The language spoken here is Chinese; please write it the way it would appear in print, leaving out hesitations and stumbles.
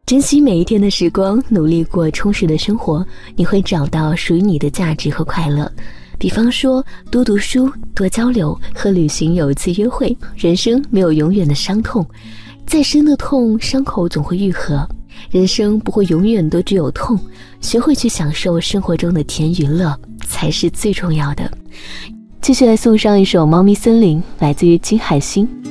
珍惜每一天的时光，努力过充实的生活，你会找到属于你的价值和快乐。比方说，多读书，多交流，和旅行有一次约会。人生没有永远的伤痛，再深的痛，伤口总会愈合。人生不会永远都只有痛，学会去享受生活中的甜与乐，才是最重要的。继续来送上一首《猫咪森林》，来自于金海心。